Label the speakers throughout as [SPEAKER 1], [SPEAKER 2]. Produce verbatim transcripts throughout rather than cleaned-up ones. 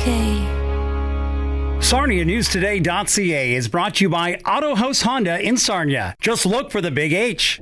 [SPEAKER 1] okay.
[SPEAKER 2] Sarnia News Today dot C A is brought to you by Auto House Honda in Sarnia. Just look for the big H.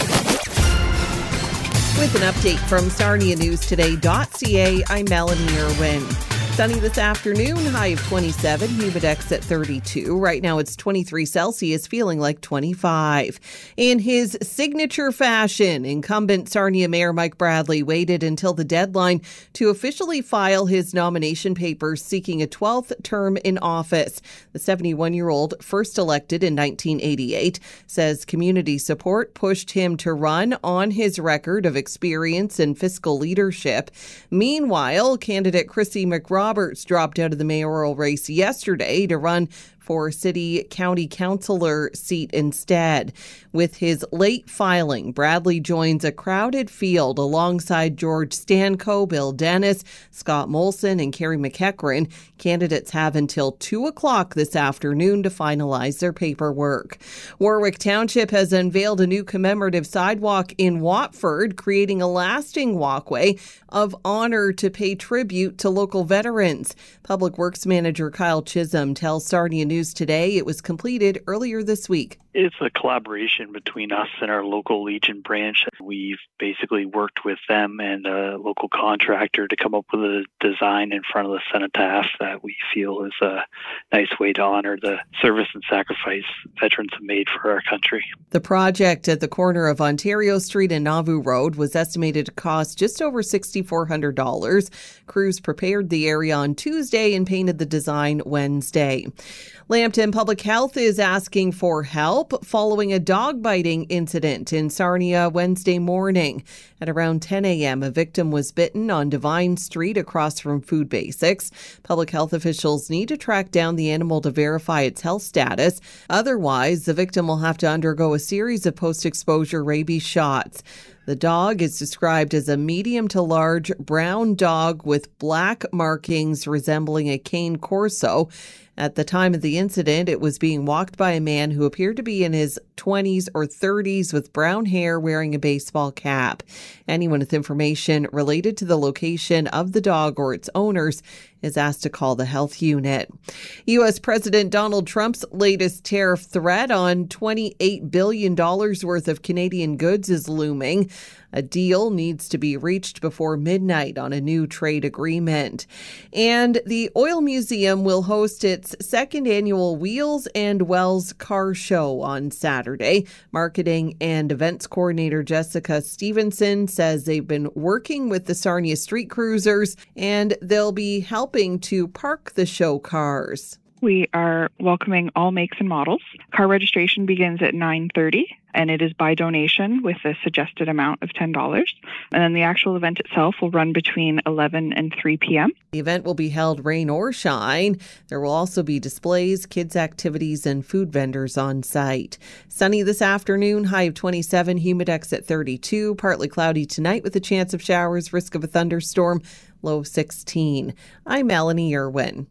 [SPEAKER 3] With an update from Sarnia News Today dot C A, I'm Melanie Irwin. Sunny this afternoon, high of twenty-seven, humidex at thirty-two. Right now it's twenty-three Celsius, feeling like twenty-five. In his signature fashion, incumbent Sarnia Mayor Mike Bradley waited until the deadline to officially file his nomination papers seeking a twelfth term in office. The seventy-one-year-old, first elected in nineteen eighty-eight, says community support pushed him to run on his record of experience and fiscal leadership. Meanwhile, candidate Chrissy McRoberts dropped out of the mayoral race yesterday to run for city county councillor seat instead. With his late filing, Bradley joins a crowded field alongside George Stanco, Bill Dennis, Scott Molson, and Kerry McEachran. Candidates have until two o'clock this afternoon to finalize their paperwork. Warwick Township has unveiled a new commemorative sidewalk in Watford, creating a lasting walkway of honor to pay tribute to local veterans. Public Works Manager Kyle Chisholm tells Sarnia News Today it was completed earlier this week.
[SPEAKER 4] It's a collaboration between us and our local Legion branch. We've basically worked with them and a local contractor to come up with a design in front of the cenotaph that we feel is a nice way to honor the service and sacrifice veterans have made for our country.
[SPEAKER 3] The project at the corner of Ontario Street and Nauvoo Road was estimated to cost just over six thousand four hundred dollars. Crews prepared the area on Tuesday and painted the design Wednesday. Lambton Public Health is asking for help following a dog biting incident in Sarnia Wednesday morning. At around ten a.m., a victim was bitten on Divine Street across from Food Basics. Public health officials need to track down the animal to verify its health status. Otherwise, the victim will have to undergo a series of post-exposure rabies shots. The dog is described as a medium to large brown dog with black markings resembling a cane corso. At the time of the incident, it was being walked by a man who appeared to be in his twenties or thirties with brown hair wearing a baseball cap. Anyone with information related to the location of the dog or its owners is asked to call the health unit. U S. President Donald Trump's latest tariff threat on twenty-eight billion dollars worth of Canadian goods is looming. A deal needs to be reached before midnight on a new trade agreement. And the Oil Museum will host its second annual Wheels and Wells Car Show on Saturday. Marketing and events coordinator Jessica Stevenson says they've been working with the Sarnia Street Cruisers and they'll be helping to park the show cars.
[SPEAKER 5] We are welcoming all makes and models. Car registration begins at nine thirty, and it is by donation with a suggested amount of ten dollars. And then the actual event itself will run between eleven and three p.m.
[SPEAKER 3] The event will be held rain or shine. There will also be displays, kids' activities, and food vendors on site. Sunny this afternoon, high of twenty-seven, humidex at thirty-two. Partly cloudy tonight with a chance of showers, risk of a thunderstorm, low sixteen. I'm Melanie Irwin.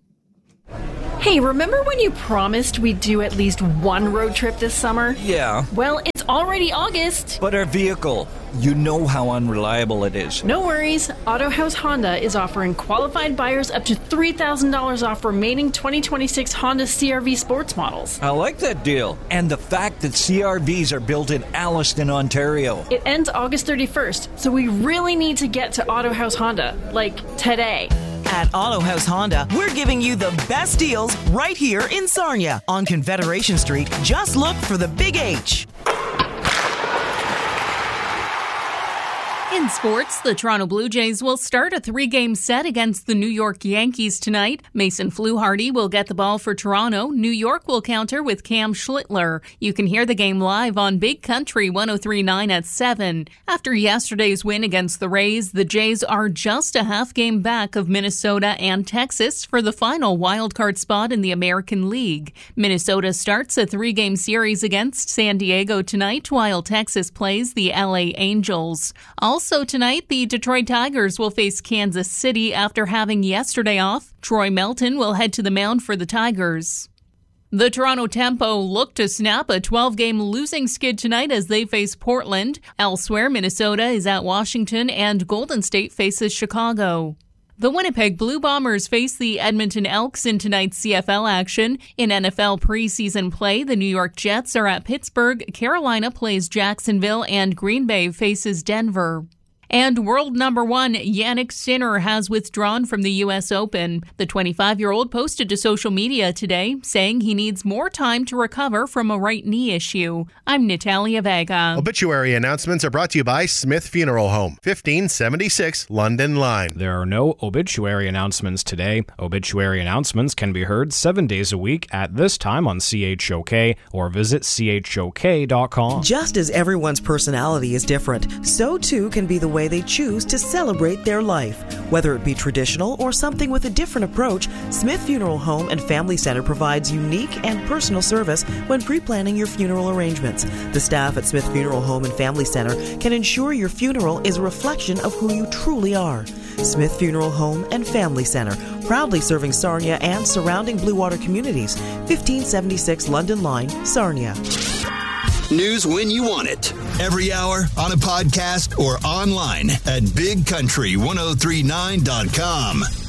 [SPEAKER 6] Hey, remember when you promised we'd do at least one road trip this summer?
[SPEAKER 7] Yeah.
[SPEAKER 6] Well, it's already August.
[SPEAKER 7] But our vehicle, you know how unreliable it is.
[SPEAKER 6] No worries. Auto House Honda is offering qualified buyers up to three thousand dollars off remaining twenty twenty-six Honda C R V sports models.
[SPEAKER 7] I like that deal. And the fact that C R Vs are built in Alliston, Ontario.
[SPEAKER 6] It ends August thirty-first, so we really need to get to Auto House Honda, like today.
[SPEAKER 8] At Auto House Honda, we're giving you the best deals right here in Sarnia on Confederation Street. Just look for the Big H.
[SPEAKER 9] In sports, the Toronto Blue Jays will start a three-game set against the New York Yankees tonight. Mason Fluharty will get the ball for Toronto. New York will counter with Cam Schlittler. You can hear the game live on Big Country one oh three point nine at seven. After yesterday's win against the Rays, the Jays are just a half game back of Minnesota and Texas for the final wildcard spot in the American League. Minnesota starts a three-game series against San Diego tonight, while Texas plays the L A Angels. Also Also tonight, the Detroit Tigers will face Kansas City after having yesterday off. Troy Melton will head to the mound for the Tigers. The Toronto Tempo look to snap a twelve-game losing skid tonight as they face Portland. Elsewhere, Minnesota is at Washington and Golden State faces Chicago. The Winnipeg Blue Bombers face the Edmonton Elks in tonight's C F L action. In N F L preseason play, the New York Jets are at Pittsburgh, Carolina plays Jacksonville, and Green Bay faces Denver. And world number one, Jannik Sinner, has withdrawn from the U S Open. The twenty-five-year-old posted to social media today, saying he needs more time to recover from a right knee issue. I'm Natalia Vega.
[SPEAKER 1] Obituary announcements are brought to you by Smith Funeral Home, fifteen seventy-six London Line.
[SPEAKER 10] There are no obituary announcements today. Obituary announcements can be heard seven days a week at this time on C H O K or visit C H O K dot com.
[SPEAKER 8] Just as everyone's personality is different, so too can be the way they choose to celebrate their life. Whether it be traditional or something with a different approach, Smith Funeral Home and Family Center provides unique and personal service when pre-planning your funeral arrangements. The staff at Smith Funeral Home and Family Center can ensure your funeral is a reflection of who you truly are. Smith Funeral Home and Family Center, proudly serving Sarnia and surrounding Blue Water communities. fifteen seventy-six London Line, Sarnia.
[SPEAKER 11] News when you want it. Every hour, on a podcast, or online at big country ten thirty-nine dot com.